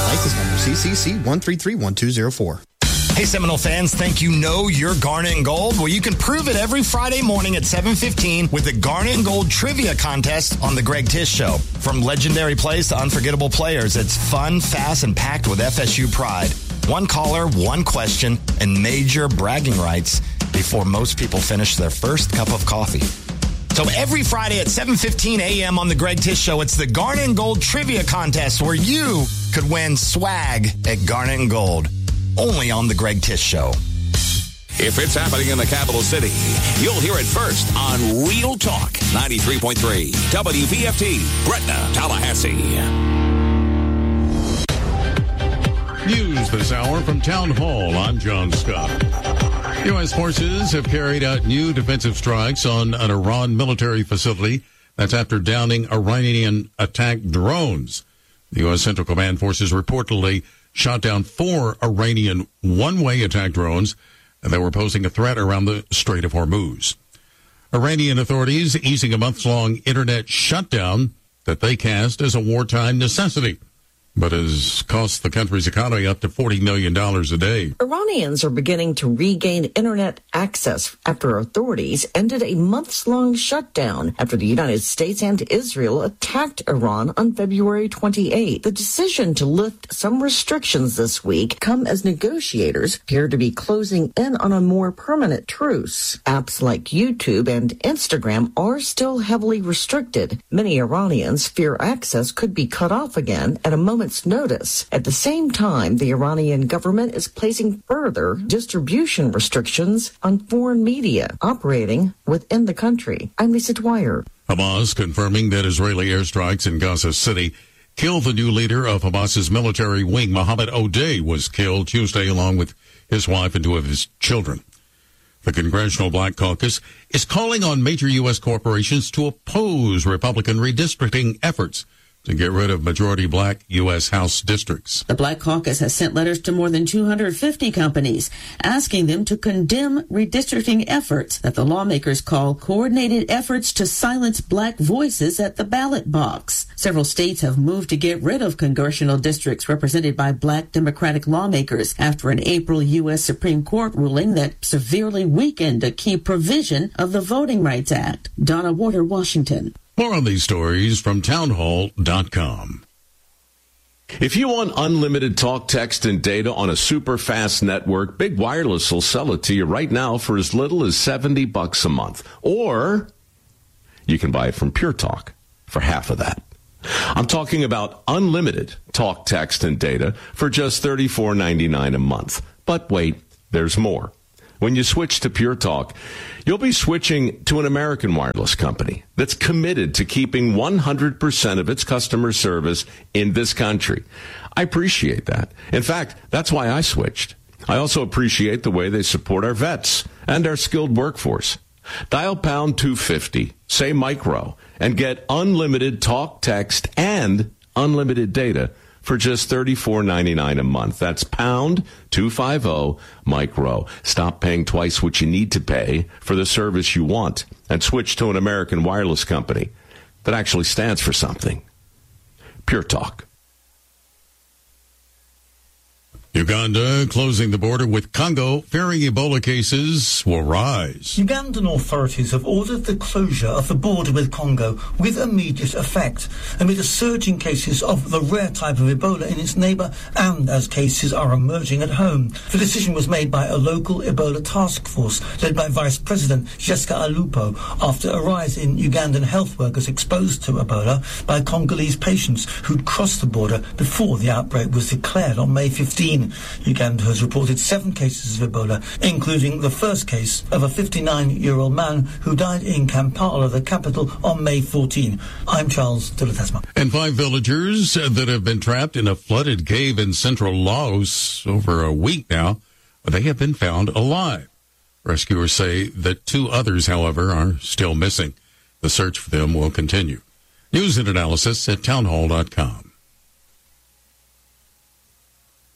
License number CCC 1331204. Hey, Seminole fans, think you know your Garnet and Gold? Well, you can prove it every Friday morning at 7:15 with the Garnet and Gold Trivia Contest on The Greg Tish Show. From legendary plays to unforgettable players, it's fun, fast, and packed with FSU pride. One caller, one question, and major bragging rights before most people finish their first cup of coffee. So every Friday at 7:15 a.m. on The Greg Tish Show, it's the Garnet and Gold Trivia Contest where you could win swag at Garnet and Gold. Only on The Greg Tish Show. If it's happening in the capital city, you'll hear it first on Real Talk 93.3 WVFT, Gretna, Tallahassee. News this hour from Town Hall. I'm John Scott. U.S. forces have carried out new defensive strikes on an Iran military facility. That's after downing Iranian-attacked drones. The U.S. Central Command forces reportedly shot down 4 Iranian one-way attack drones that were posing a threat around the Strait of Hormuz. Iranian authorities easing a months-long internet shutdown that they cast as a wartime necessity, but has cost the country's economy up to $40 million a day. Iranians are beginning to regain internet access after authorities ended a months-long shutdown after the United States and Israel attacked Iran on February 28. The decision to lift some restrictions this week come as negotiators appear to be closing in on a more permanent truce. Apps like YouTube and Instagram are still heavily restricted. Many Iranians fear access could be cut off again at a moment's notice. At the same time, the Iranian government is placing further distribution restrictions on foreign media operating within the country. I'm Lisa Dwyer. Hamas confirming that Israeli airstrikes in Gaza City killed the new leader of Hamas's military wing. Mohammed Odeh was killed Tuesday along with his wife and 2 of his children. The Congressional Black Caucus is calling on major U.S. corporations to oppose Republican redistricting efforts to get rid of majority black U.S. House districts. The Black Caucus has sent letters to more than 250 companies asking them to condemn redistricting efforts that the lawmakers call coordinated efforts to silence black voices at the ballot box. Several states have moved to get rid of congressional districts represented by black Democratic lawmakers after an April U.S. Supreme Court ruling that severely weakened a key provision of the Voting Rights Act. Donna Warder, Washington. More on these stories from townhall.com. If you want unlimited talk, text, and data on a super fast network, Big Wireless will sell it to you right now for as little as $70 a month. Or you can buy it from Pure Talk for half of that. I'm talking about unlimited talk, text, and data for just $34.99 a month. But wait, there's more. When you switch to Pure Talk, you'll be switching to an American wireless company that's committed to keeping 100% of its customer service in this country. I appreciate that. In fact, that's why I switched. I also appreciate the way they support our vets and our skilled workforce. Dial pound 250, say micro, and get unlimited talk, text, and unlimited data for just $34.99 a month. That's pound 250 micro. Stop paying twice what you need to pay for the service you want and switch to an American wireless company that actually stands for something. Pure Talk. Uganda closing the border with Congo, fearing Ebola cases will rise. Ugandan authorities have ordered the closure of the border with Congo with immediate effect amid a surge in cases of the rare type of Ebola in its neighbour and as cases are emerging at home. The decision was made by a local Ebola task force led by Vice President Jessica Alupo after a rise in Ugandan health workers exposed to Ebola by Congolese patients who'd crossed the border before the outbreak was declared on May 15. Uganda has reported 7 cases of Ebola, including the first case of a 59-year-old man who died in Kampala, the capital, on May 14. I'm Charles de la Tasma. And 5 villagers that have been trapped in a flooded cave in central Laos over a week now, they have been found alive. Rescuers say that 2 others, however, are still missing. The search for them will continue. News and analysis at townhall.com.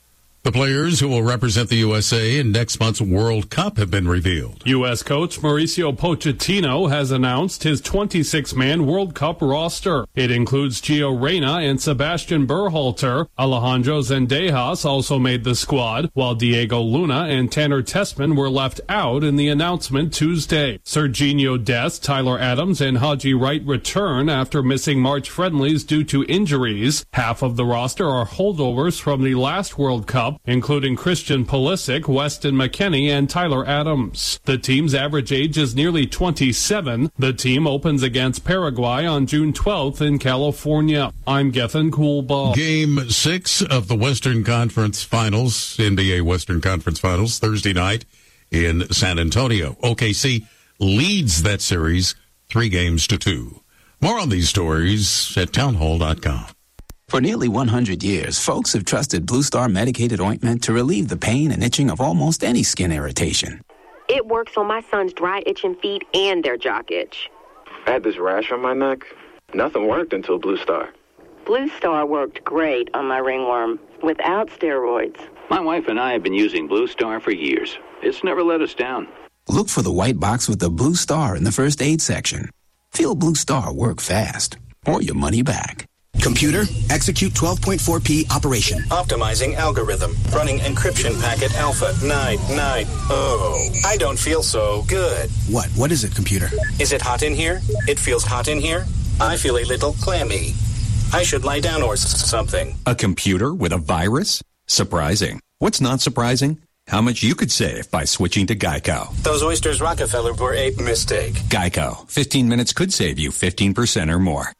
The players who will represent the USA in next month's World Cup have been revealed. U.S. coach Mauricio Pochettino has announced his 26-man World Cup roster. It includes Gio Reyna and Sebastian Berhalter. Alejandro Zendejas also made the squad, while Diego Luna and Tanner Tessman were left out in the announcement Tuesday. Serginho Dest, Tyler Adams, and Haji Wright return after missing March friendlies due to injuries. Half of the roster are holdovers from the last World Cup, including Christian Pulisic, Weston McKennie, and Tyler Adams. The team's average age is nearly 27. The team opens against Paraguay on June 12th in California. I'm Gethin Coolbaugh. Game 6 of the Western Conference Finals, NBA Western Conference Finals, Thursday night in San Antonio. OKC leads that series 3-2. More on these stories at townhall.com. For nearly 100 years, folks have trusted Blue Star medicated ointment to relieve the pain and itching of almost any skin irritation. It works on my son's dry, itching feet and their jock itch. I had this rash on my neck. Nothing worked until Blue Star. Blue Star worked great on my ringworm without steroids. My wife and I have been using Blue Star for years. It's never let us down. Look for the white box with the Blue Star in the first aid section. Feel Blue Star work fast, or your money back. Computer, execute 12.4p operation. Optimizing algorithm. Running encryption packet alpha. Night. Oh, I don't feel so good. What is it, computer? Is it hot in here? It feels hot in here. I feel a little clammy. I should lie down or something. A computer with a virus? Surprising. What's not surprising? How much you could save by switching to Geico. Those oysters Rockefeller were a mistake. Geico. 15 minutes could save you 15% or more.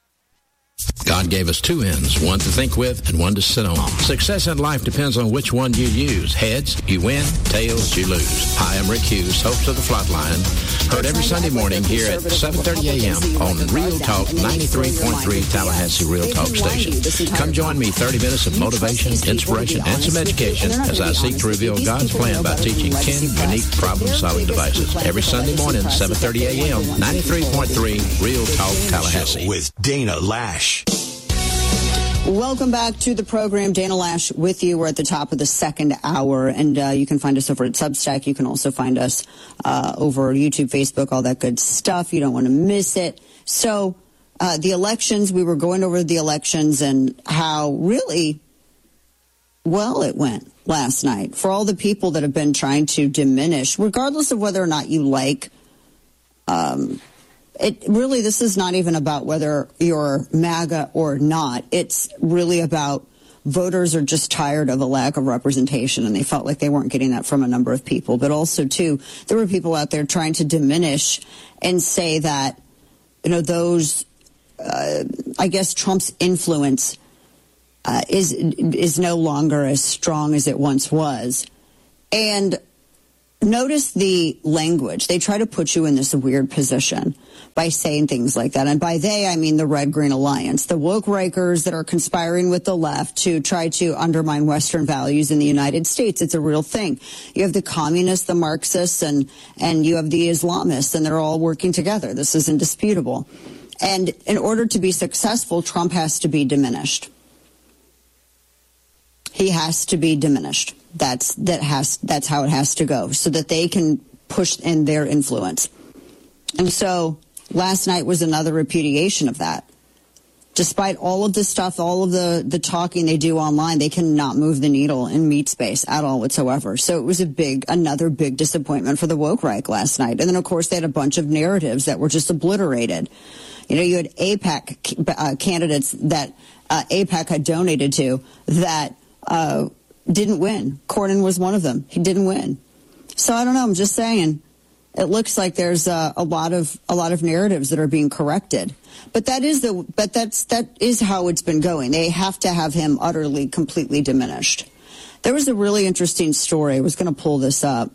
God gave us two ends, one to think with and one to sit on. Success in life depends on which one you use. Heads, you win. Tails, you lose. Hi, I'm Rick Hughes, host of The Flatline. Heard every Sunday morning here at 7:30 a.m. on Real Talk 93.3 Tallahassee Real Talk Station. Come join me 30 minutes of motivation, inspiration, and some education as I seek to reveal God's plan by teaching 10 unique problem-solving devices. Every Sunday morning, 7:30 a.m., 93.3 Real Talk Tallahassee. With Dana Lash. Welcome back to the program. Dana Lash with you. We're at the top of the second hour, and you can find us over at Substack. You can also find us over YouTube, Facebook, all that good stuff. You don't want to miss it. So the elections, we were going over the elections and how really well it went last night. For all the people that have been trying to diminish, regardless of whether or not you like this is not even about whether you're MAGA or not. It's really about voters are just tired of a lack of representation, and they felt like they weren't getting that from a number of people. But also, too, there were people out there trying to diminish and say that, those, I guess Trump's influence is no longer as strong as it once was. And notice the language. They try to put you in this weird position by saying things like that. And by they, I mean the Red Green Alliance, the woke Rikers that are conspiring with the left to try to undermine Western values in the United States. It's a real thing. You have the communists, the Marxists, and you have the Islamists, and they're all working together. This is indisputable. And in order to be successful, Trump has to be diminished. He has to be diminished. That's how it has to go, so that they can push in their influence. And so last night was another repudiation of that. Despite all of this stuff, all of the talking they do online, they cannot move the needle in meat space at all whatsoever. So it was another big disappointment for the woke right last night. And then, of course, they had a bunch of narratives that were just obliterated. You had AIPAC candidates that AIPAC had donated to that didn't win. Cornyn was one of them. He didn't win. So I don't know. I'm just saying, it looks like there's a lot of narratives that are being corrected. But that is how it's been going. They have to have him utterly, completely diminished. There was a really interesting story. I was going to pull this up,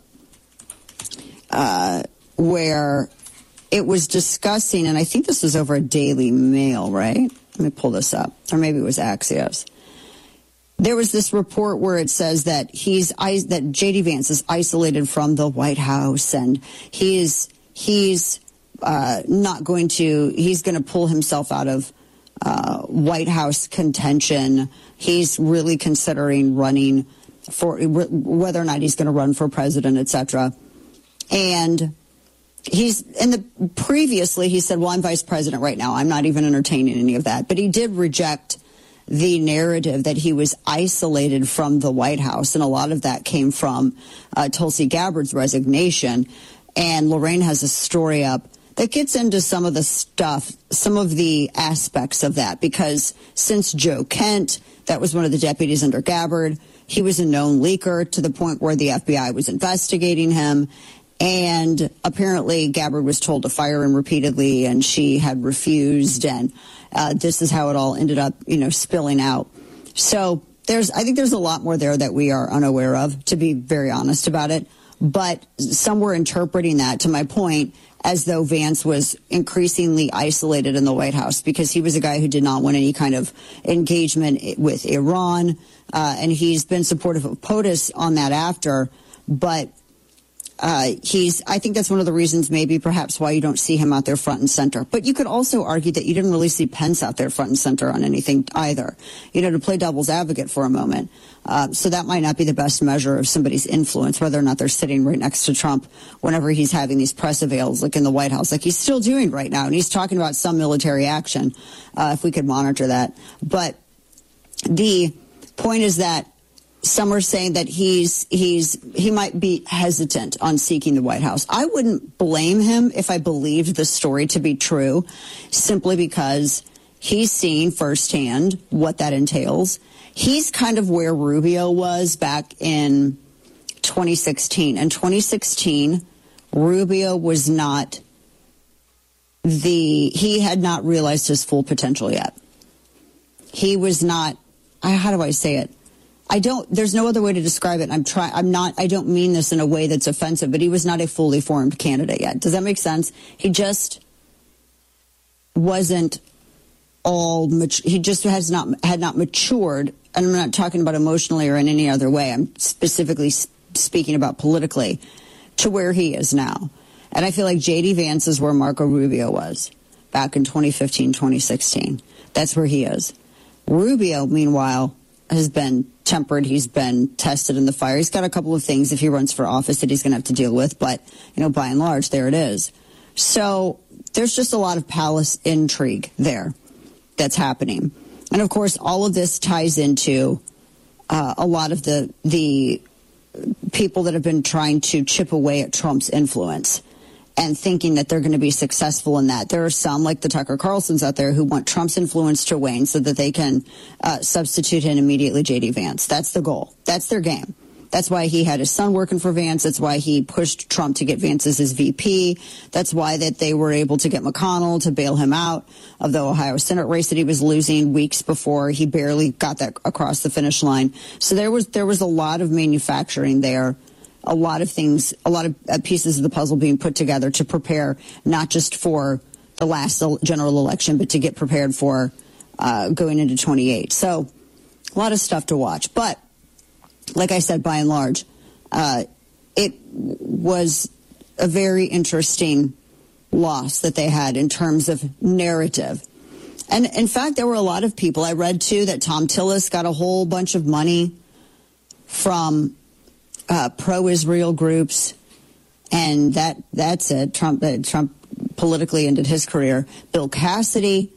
where it was discussing, and I think this was over a Daily Mail, right? Let me pull this up, or maybe it was Axios. There was this report where it says that that J.D. Vance is isolated from the White House, and he's going to pull himself out of White House contention. He's really considering running for whether or not he's going to run for president, etc. And previously he said, well, I'm vice president right now. I'm not even entertaining any of that. But he did reject the narrative that he was isolated from the White House. And a lot of that came from Tulsi Gabbard's resignation. And Lorraine has a story up that gets into some of the stuff, some of the aspects of that, because since Joe Kent, that was one of the deputies under Gabbard, he was a known leaker to the point where the FBI was investigating him. And apparently Gabbard was told to fire him repeatedly, and she had refused. And this is how it all ended up, spilling out. So I think there's a lot more there that we are unaware of, to be very honest about it. But some were interpreting that, to my point, as though Vance was increasingly isolated in the White House because he was a guy who did not want any kind of engagement with Iran. And he's been supportive of POTUS on that after. But I think that's one of the reasons maybe perhaps why you don't see him out there front and center. But you could also argue that you didn't really see Pence out there front and center on anything either, to play devil's advocate for a moment. So that might not be the best measure of somebody's influence, whether or not they're sitting right next to Trump whenever he's having these press avails, like in the White House, like he's still doing right now. And he's talking about some military action, if we could monitor that. But the point is that some are saying that he might be hesitant on seeking the White House. I wouldn't blame him if I believed the story to be true, simply because he's seen firsthand what that entails. He's kind of where Rubio was back in 2016. In 2016, Rubio was not he had not realized his full potential yet. He was not, how do I say it? There's no other way to describe it. I don't mean this in a way that's offensive, but he was not a fully formed candidate yet. Does that make sense? He just wasn't he just had not matured. And I'm not talking about emotionally or in any other way. I'm specifically speaking about politically, to where he is now. And I feel like J.D. Vance is where Marco Rubio was back in 2015, 2016. That's where he is. Rubio, meanwhile, has been tempered. He's been tested in the fire. He's got a couple of things if he runs for office that he's going to have to deal with. But, by and large, there it is. So there's just a lot of palace intrigue there that's happening. And, of course, all of this ties into a lot of the people that have been trying to chip away at Trump's influence and thinking that they're going to be successful in that. There are some, like the Tucker Carlsons out there, who want Trump's influence to wane so that they can substitute in immediately J.D. Vance. That's the goal. That's their game. That's why he had his son working for Vance. That's why he pushed Trump to get Vance as his VP. That's why that they were able to get McConnell to bail him out of the Ohio Senate race that he was losing weeks before. He barely got that across the finish line. So there was a lot of manufacturing there. A lot of things, a lot of pieces of the puzzle being put together to prepare not just for the last general election, but to get prepared for going into 28. So a lot of stuff to watch. But like I said, by and large, it was a very interesting loss that they had in terms of narrative. And in fact, there were a lot of people. I read, too, that Tom Tillis got a whole bunch of money from pro-Israel groups, and that's it. Trump politically ended his career. Bill Cassidy,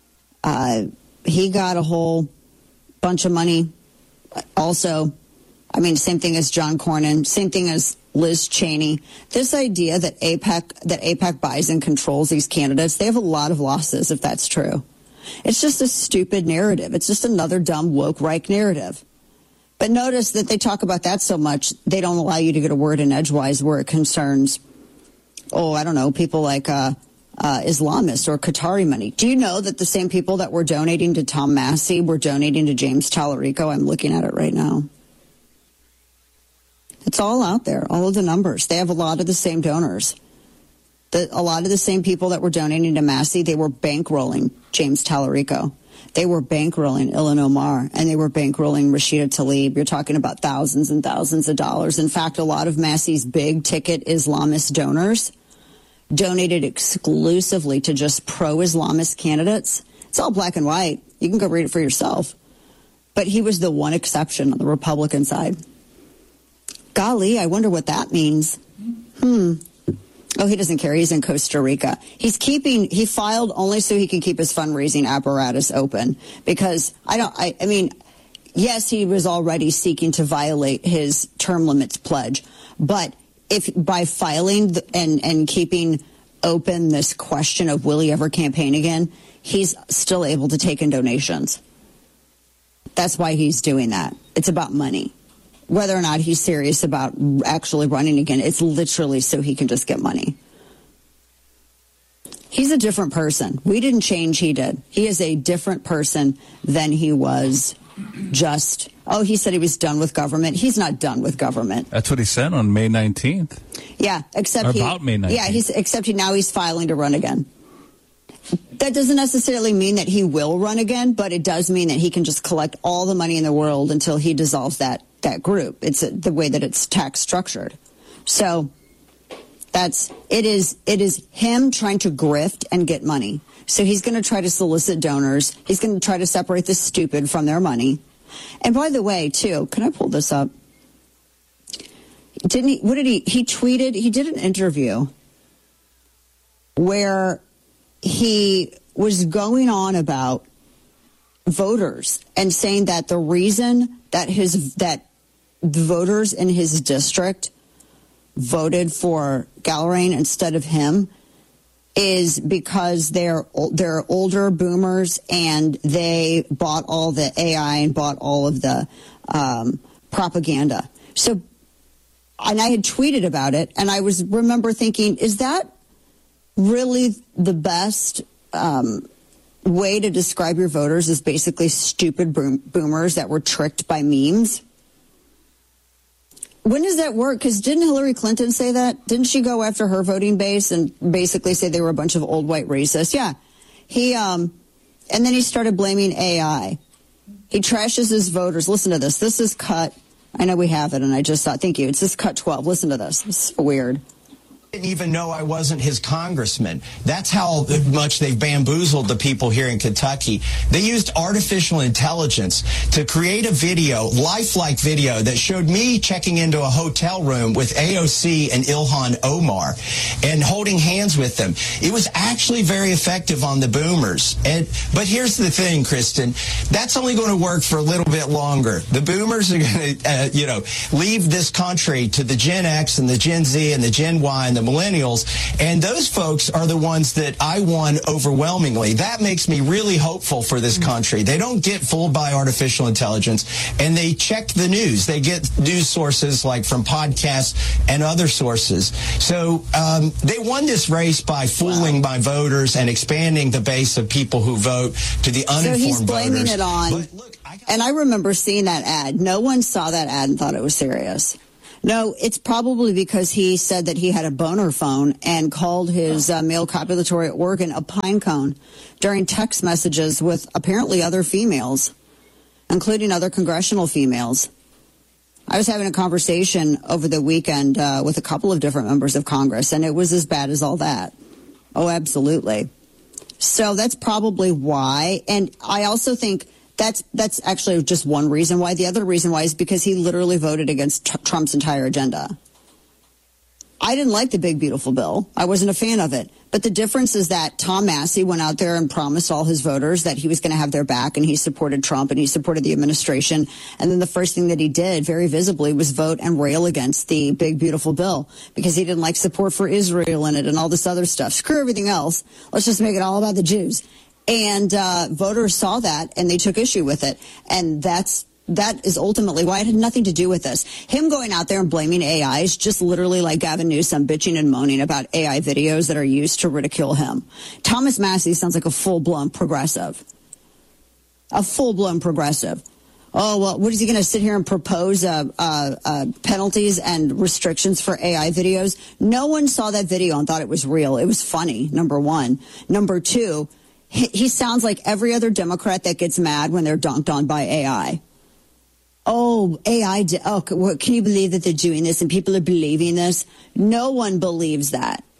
he got a whole bunch of money also. I mean, same thing as John Cornyn, same thing as Liz Cheney. This idea that AIPAC buys and controls these candidates, they have a lot of losses if that's true. It's just a stupid narrative. It's just another dumb woke Reich narrative. But notice that they talk about that so much, they don't allow you to get a word in edgewise where it concerns, people like Islamists or Qatari money. Do you know that the same people that were donating to Tom Massey were donating to James Tallarico? I'm looking at it right now. It's all out there, all of the numbers. They have a lot of the same donors. A lot of the same people that were donating to Massey, they were bankrolling James Tallarico. They were bankrolling Ilhan Omar, and they were bankrolling Rashida Tlaib. You're talking about thousands and thousands of dollars. In fact, a lot of Massey's big-ticket Islamist donors donated exclusively to just pro-Islamist candidates. It's all black and white. You can go read it for yourself. But he was the one exception on the Republican side. Golly, I wonder what that means. Oh, he doesn't care. He's in Costa Rica. He filed only so he can keep his fundraising apparatus open because I mean, yes, he was already seeking to violate his term limits pledge, but if by filing and keeping open this question of will he ever campaign again, he's still able to take in donations. That's why he's doing that. It's about money. Whether or not he's serious about actually running again, it's literally so he can just get money. He's a different person. We didn't change, he did. He is a different person than he was just, he said he was done with government. He's not done with government. That's what he said on May 19th. Yeah, except about May 19th. Yeah, now he's filing to run again. That doesn't necessarily mean that he will run again, but it does mean that he can just collect all the money in the world until he dissolves that group. It's the way that it's tax structured. So it is him trying to grift and get money. So he's going to try to solicit donors. He's going to try to separate the stupid from their money. And by the way, too, can I pull this up? He tweeted, he did an interview where he was going on about voters and saying that the reason that the voters in his district voted for Gallrein instead of him is because they're older boomers and they bought all the AI and bought all of the propaganda. So, and I had tweeted about it, and I remember thinking, is that really the best way to describe your voters? Is basically stupid boomers that were tricked by memes? When does that work? Because didn't Hillary Clinton say that? Didn't she go after her voting base and basically say they were a bunch of old white racists? Yeah. And then he started blaming AI. He trashes his voters. Listen to this. This is cut. I know we have it, and I just thought, thank you. It's just cut 12. Listen to this. This is weird. Didn't even know I wasn't his congressman. That's how much they've bamboozled the people here in Kentucky. They used artificial intelligence to create a video, lifelike video, that showed me checking into a hotel room with AOC and Ilhan Omar and holding hands with them. It was actually very effective on the boomers. But here's the thing, Kristen, that's only going to work for a little bit longer. The boomers are going to, leave this country to the Gen X and the Gen Z and the Gen Y and the millennials, and those folks are the ones that I won overwhelmingly. That makes me really hopeful for this country. They don't get fooled by artificial intelligence, and they check the news. They get news sources like from podcasts and other sources. So they won this race by fooling my voters and expanding the base of people who vote to the uninformed voters. So he's blaming it on, and I remember seeing that ad. No one saw that ad and thought it was serious. No, it's probably because he said that he had a boner phone and called his male copulatory organ a pine cone during text messages with apparently other females, including other congressional females. I was having a conversation over the weekend with a couple of different members of Congress, and it was as bad as all that. Oh, absolutely. So that's probably why. And I also think that's actually just one reason why. The other reason why is because he literally voted against Trump's entire agenda. I didn't like the big, beautiful bill. I wasn't a fan of it. But the difference is that Tom Massey went out there and promised all his voters that he was going to have their back, and he supported Trump and he supported the administration. And then the first thing that he did very visibly was vote and rail against the big, beautiful bill because he didn't like support for Israel in it and all this other stuff. Screw everything else. Let's just make it all about the Jews. And voters saw that and they took issue with it. And that is ultimately why it had nothing to do with this. Him going out there and blaming AI is just literally like Gavin Newsom bitching and moaning about AI videos that are used to ridicule him. Thomas Massey sounds like a full-blown progressive. A full-blown progressive. Oh, well, what is he going to sit here and propose penalties and restrictions for AI videos? No one saw that video and thought it was real. It was funny, number one. Number two, he sounds like every other Democrat that gets mad when they're dunked on by AI. Oh, AI, can you believe that they're doing this and people are believing this? No one believes that.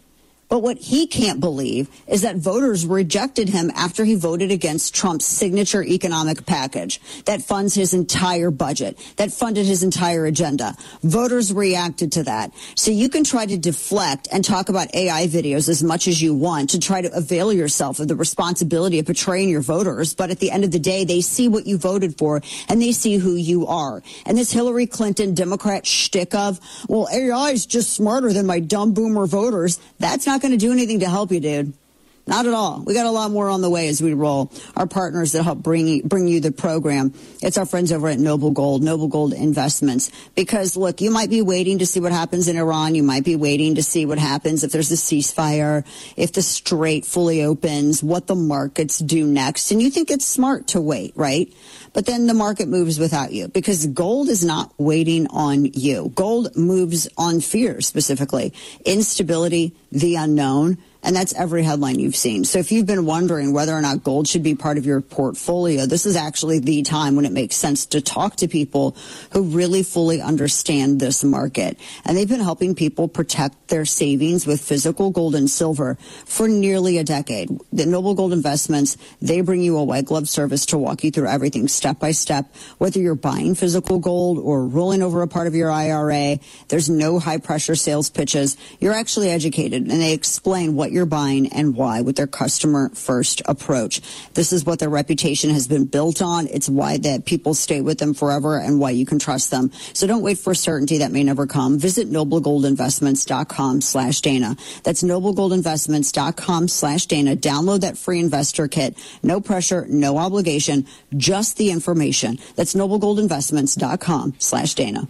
But what he can't believe is that voters rejected him after he voted against Trump's signature economic package that funds his entire budget, that funded his entire agenda. Voters reacted to that. So you can try to deflect and talk about AI videos as much as you want to try to avail yourself of the responsibility of betraying your voters. But at the end of the day, they see what you voted for and they see who you are. And this Hillary Clinton Democrat shtick of, well, AI is just smarter than my dumb boomer voters. That's not going to do anything to help you, dude. Not at all. We got a lot more on the way as we roll. Our partners that help bring you the program. It's our friends over at Noble Gold Investments. Because, look, you might be waiting to see what happens in Iran. You might be waiting to see what happens if there's a ceasefire, if the strait fully opens, what the markets do next. And you think it's smart to wait, right? But then the market moves without you because gold is not waiting on you. Gold moves on fear, specifically. Instability, the unknown. And that's every headline you've seen. So if you've been wondering whether or not gold should be part of your portfolio, this is actually the time when it makes sense to talk to people who really fully understand this market. And they've been helping people protect their savings with physical gold and silver for nearly a decade. The Noble Gold Investments, they bring you a white glove service to walk you through everything step by step, whether you're buying physical gold or rolling over a part of your IRA. There's no high pressure sales pitches. You're actually educated and they explain what you're buying and why with their customer first approach. This is what their reputation has been built on. It's why that people stay with them forever and why you can trust them. So don't wait for certainty that may never come. Visit noblegoldinvestments.com/Dana. That's noblegoldinvestments.com/Dana. Download that free investor kit. No pressure, no obligation, just the information. That's noblegoldinvestments.com/Dana.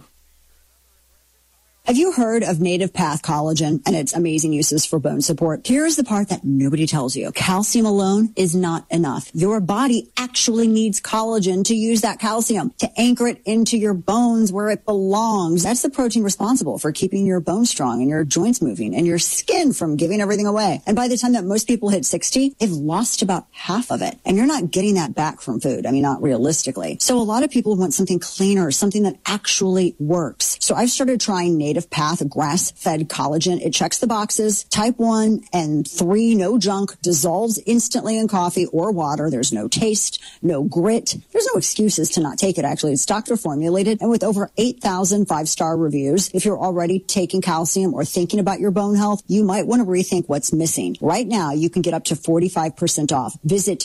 Have you heard of Native Path Collagen and its amazing uses for bone support? Here's the part that nobody tells you. Calcium alone is not enough. Your body actually needs collagen to use that calcium, to anchor it into your bones where it belongs. That's the protein responsible for keeping your bones strong and your joints moving and your skin from giving everything away. And by the time that most people hit 60, they've lost about half of it. And you're not getting that back from food. I mean, not realistically. So a lot of people want something cleaner, something that actually works. So I've started trying Native Path grass-fed collagen. It checks the boxes. Type 1 and 3, no junk, dissolves instantly in coffee or water. There's no taste, no grit. There's no excuses to not take it, actually. It's doctor formulated and with over 8,000 five-star reviews. If you're already taking calcium or thinking about your bone health, you might want to rethink what's missing. Right now, you can get up to 45% off. Visit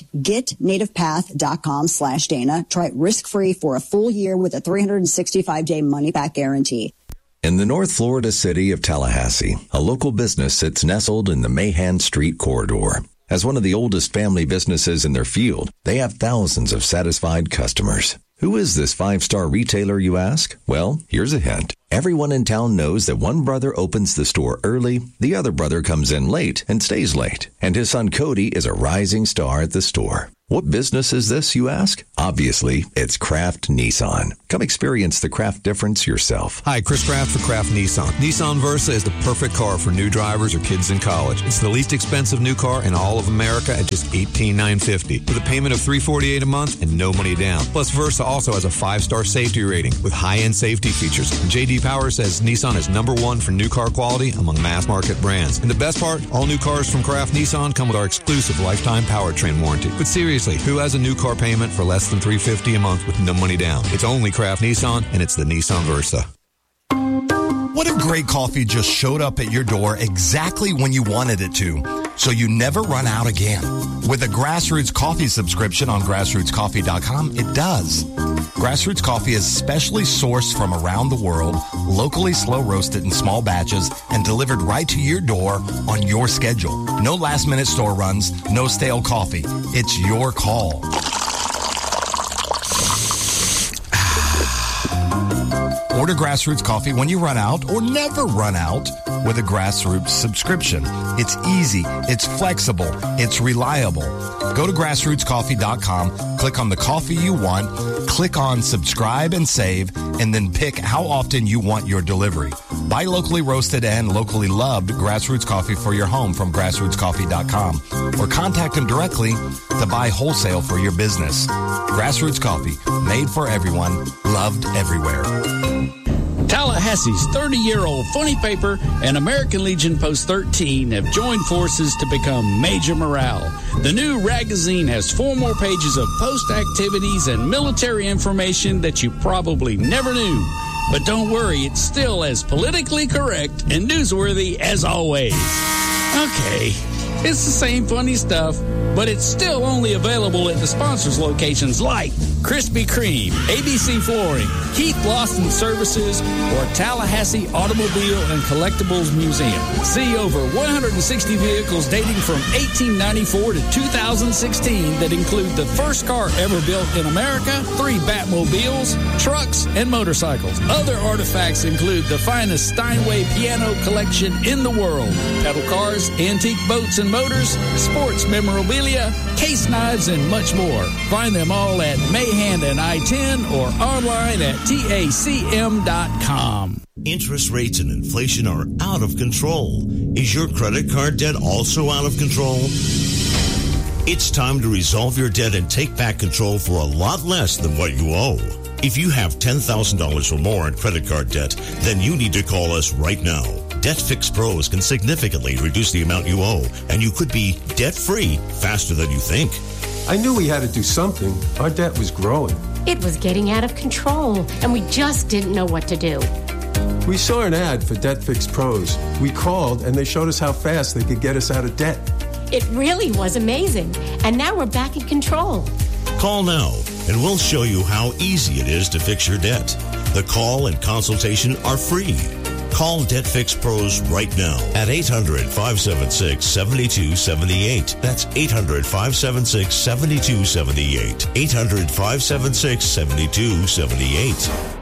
getnativepath.com/Dana. Try it risk-free for a full year with a 365-day money-back guarantee. In the North Florida city of Tallahassee, a local business sits nestled in the Mahan Street corridor. As one of the oldest family businesses in their field, they have thousands of satisfied customers. Who is this five-star retailer, you ask? Well, here's a hint. Everyone in town knows that one brother opens the store early, the other brother comes in late and stays late, and his son Cody is a rising star at the store. What business is this, you ask? Obviously, it's Kraft Nissan. Come experience the Kraft difference yourself. Hi, Chris Kraft for Kraft Nissan. Nissan Versa is the perfect car for new drivers or kids in college. It's the least expensive new car in all of America at just $18,950 with a payment of $348 a month and no money down. Plus, Versa also has a 5-star safety rating with high-end safety features. And J.D. Power says Nissan is #1 for new car quality among mass market brands. And the best part, all new cars from Kraft Nissan come with our exclusive lifetime powertrain warranty. But seriously, who has a new car payment for less than $350 a month with no money down? It's only Kraft Nissan, and it's the Nissan Versa. What if great coffee just showed up at your door exactly when you wanted it to, so you never run out again? With a Grassroots Coffee subscription on grassrootscoffee.com, it does. Grassroots Coffee is specially sourced from around the world, locally slow roasted in small batches, and delivered right to your door on your schedule. No last-minute store runs, no stale coffee. It's your call. Order Grassroots Coffee when you run out or never run out with a Grassroots subscription. It's easy, it's flexible, it's reliable. Go to grassrootscoffee.com, click on the coffee you want, click on subscribe and save, and then pick how often you want your delivery. Buy locally roasted and locally loved Grassroots Coffee for your home from grassrootscoffee.com or contact them directly to buy wholesale for your business. Grassroots Coffee, made for everyone, loved everywhere. Tallahassee's 30-year-old funny paper and American Legion Post 13 have joined forces to become Major Morale. The new magazine has 4 more pages of post activities and military information that you probably never knew. But don't worry, it's still as politically correct and newsworthy as always. Okay, it's the same funny stuff, but it's still only available at the sponsors' locations like Krispy Kreme, ABC Flooring, Keith Lawson Services, or Tallahassee Automobile and Collectibles Museum. See over 160 vehicles dating from 1894 to 2016 that include the first car ever built in America, 3 Batmobiles, trucks, and motorcycles. Other artifacts include the finest Steinway piano collection in the world, pedal cars, antique boats and motors, sports memorabilia, case knives, and much more. Find them all at Mayhand and I-10 or online at TACM.com. Interest rates and inflation are out of control. Is your credit card debt also out of control? It's time to resolve your debt and take back control for a lot less than what you owe. If you have $10,000 or more in credit card debt, then you need to call us right now. Debt Fix Pros can significantly reduce the amount you owe, and you could be debt-free faster than you think. I knew we had to do something. Our debt was growing. It was getting out of control, and we just didn't know what to do. We saw an ad for Debt Fix Pros. We called, and they showed us how fast they could get us out of debt. It really was amazing, and now we're back in control. Call now, and we'll show you how easy it is to fix your debt. The call and consultation are free. Call Debt Fix Pros right now at 800-576-7278. That's 800-576-7278. 800-576-7278.